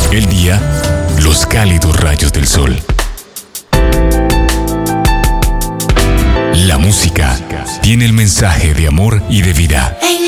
El día, los cálidos rayos del sol. La música tiene el mensaje de amor y de vida. En